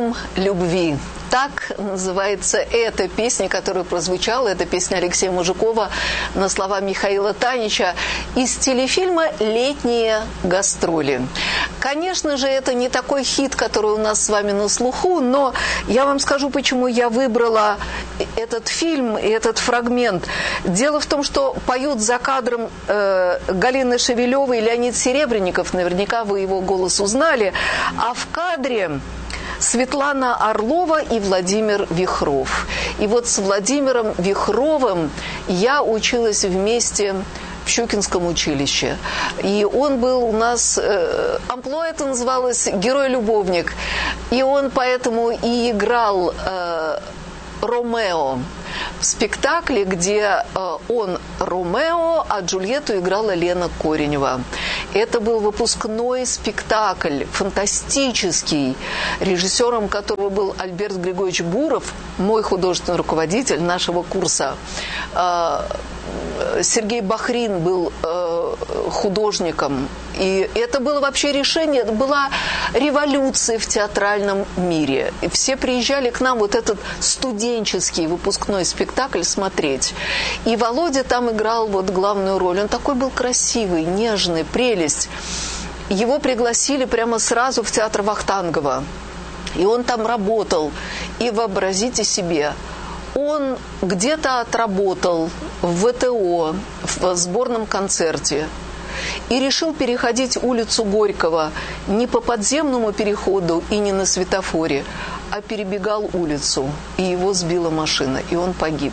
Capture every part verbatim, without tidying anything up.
«Днем любви». Так называется эта песня, которая прозвучала. Это песня Алексея Мужикова на слова Михаила Танича из телефильма «Летние гастроли». Конечно же, это не такой хит, который у нас с вами на слуху, но я вам скажу, почему я выбрала этот фильм и этот фрагмент. Дело в том, что поют за кадром э, Галина Шевелева и Леонид Серебренников. Наверняка вы его голос узнали. А в кадре Светлана Орлова и Владимир Вихров. И вот с Владимиром Вихровым я училась вместе в Щукинском училище. И он был у нас... Э, амплуа это называлось «Герой-любовник». И он поэтому и играл э, Ромео в спектакле, где э, он Ромео, а Джульетту играла Лена Коренева. Это был выпускной спектакль, фантастический, режиссером которого был Альберт Григорьевич Буров, мой художественный руководитель нашего курса. Э, Сергей Бахрин был э, художником. И это было вообще решение, это была революция в театральном мире. И все приезжали к нам вот этот студенческий выпускной спектакль смотреть. И Володя там играл вот главную роль. Он такой был красивый, нежный, прелесть. Его пригласили прямо сразу в театр Вахтангова. И он там работал. И вообразите себе, он где-то отработал в ВТО, в сборном концерте, и решил переходить улицу Горького не по подземному переходу и не на светофоре, а перебегал улицу, и его сбила машина, и он погиб.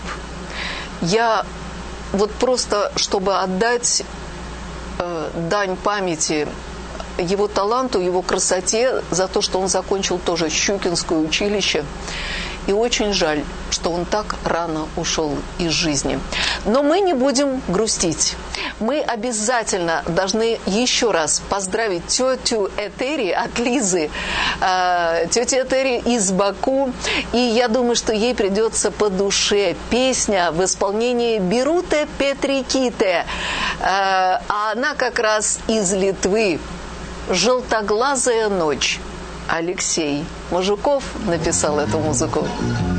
Я вот просто, чтобы отдать э, дань памяти его таланту, его красоте, за то, что он закончил тоже Щукинское училище, и очень жаль, что он так рано ушел из жизни. Но мы не будем грустить. Мы обязательно должны еще раз поздравить тетю Этери от Лизы, э, тетя Этери из Баку. И я думаю, что ей придется по душе песня в исполнении Бируте Петриките. Э, а она как раз из Литвы. «Желтоглазая ночь». Алексей Мужиков написал эту музыку.